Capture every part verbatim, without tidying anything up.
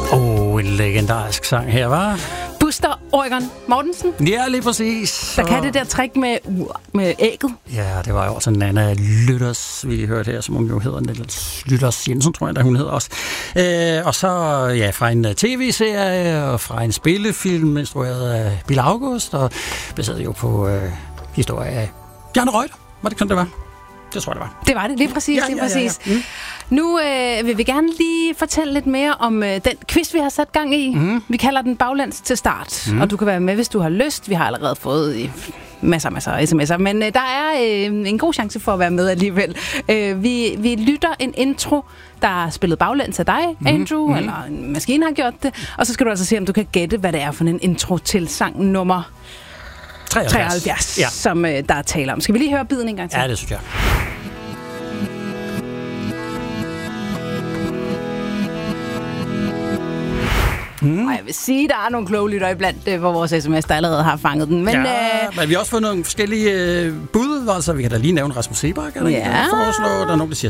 Oh, en legendarisk sang her, var. Buster Oregon Mortensen. Ja, lige præcis. Der kan det der trick med, med ægget. Ja, det var jo også Nana Lytters, vi hørte her, som hun jo hedder. Nana Lytters Jensen, tror jeg, der hun hedder også. Øh, og så ja, fra en tv-serie og fra en spillefilm, instrueret af Bill August, og baseret jo på øh, historie af Bjarne Reuter. Var det sådan, det var? Det tror jeg, det var. Det var det, lige præcis. Ja, lige ja, præcis. ja, ja. Mm. Nu øh, vil vi gerne lige fortælle lidt mere om øh, den quiz, vi har sat gang i. Mm. Vi kalder den Baglands til start, mm. og du kan være med, hvis du har lyst. Vi har allerede fået øh, masser masser af sms'er, men øh, der er øh, en god chance for at være med alligevel. Øh, vi, vi lytter en intro, der er spillet baglæns af dig, Andrew, mm. eller en maskine har gjort det, og så skal du altså se, om du kan gætte, hvad det er for en intro til sang nummer treoghalvfjerds, ja. Som øh, der er tale om. Skal vi lige høre biden en gang til? Ja, det synes jeg. Mm. Og jeg vil sige, der er nogle kloge lytter iblandt øh, på vores sms, der allerede har fanget den. Men, ja, øh, men vi har også fået nogle forskellige øh, bud. Altså, vi kan da lige nævne Rasmus Seebach, der ja. foreslår. Der er nogen, der siger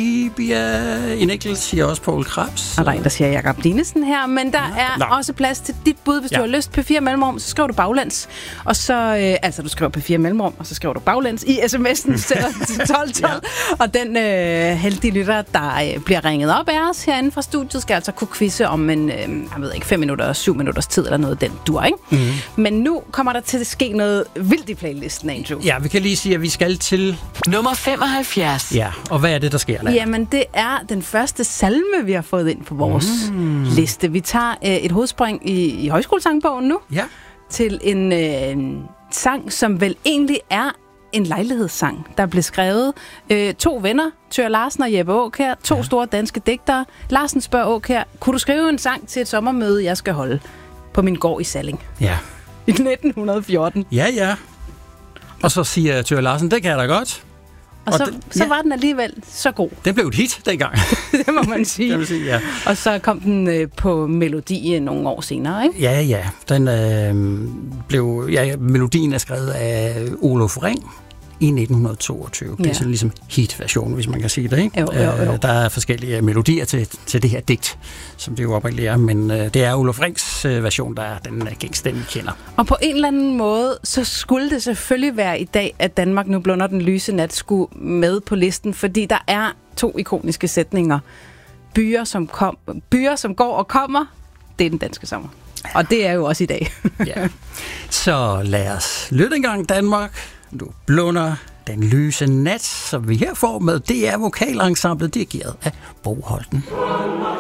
Sabia. En enkelt siger også Poul Krebs. Og der er en, der siger Jakob Dinesen her. Men der ja. er Nå. også plads til dit bud. Hvis ja. du har lyst P fire mellemrum, så skriver du baglands. Og så, øh, altså du skriver P fire mellemrum, og så skriver du baglands i sms'en til tolv tolv. Ja. Og den øh, heldige lytter, der øh, bliver ringet op af os herinde fra studiet, skal altså kunne quizze om en, øh, jeg ved ikke, fem minutter, syv minutters tid eller noget, den dur, ikke? Mm. Men nu kommer der til at ske noget vildt i playlisten, Andrew. Ja, vi kan lige sige, at vi skal til nummer femoghalvfjerds. Ja, og hvad er det, der sker? Lad? Jamen, det er den første salme, vi har fået ind på vores mm. liste. Vi tager øh, et hovedspring i, i højskolesangbogen nu, ja. til en øh, sang, som vel egentlig er en lejlighedssang, der blev skrevet. Øh, to venner, Thøger Larsen og Jeppe Aakjær, to ja. store danske digtere. Larsen spørger Aakjær, kunne du skrive en sang til et sommermøde, jeg skal holde på min gård i Salling? Ja. I nitten fjorten. Ja, ja. Og så siger Thøger Larsen, det kan jeg da godt. Og, og så, den, så ja. var den alligevel så god. Den blev et hit dengang. Det må man sige. Det må man sige, ja. Og så kom den øh, på melodi nogle år senere, ikke? Ja, ja. Den øh, blev... Ja, melodien er skrevet af Olof Ring i nitten toogtyve. Det er ja. sådan ligesom hit-version, hvis man kan sige det, ikke? Jo, jo, jo. Øh, der er forskellige melodier til, til det her digt, som det jo oprindeligt er, men øh, det er Olof Rings øh, version, der er den øh, gængste, den vi kender. Og på en eller anden måde, så skulle det selvfølgelig være i dag, at Danmark nu blunder den lyse nat skulle med på listen, fordi der er to ikoniske sætninger. Byer, som, kom, byer, som går og kommer, det er den danske sommer. Og det er jo også i dag. Ja. Så lad os lytte en gang, Danmark. Nu blunder den lyse nat, som vi her får med D R Vokalensemblet, dirigeret af Bo Holten.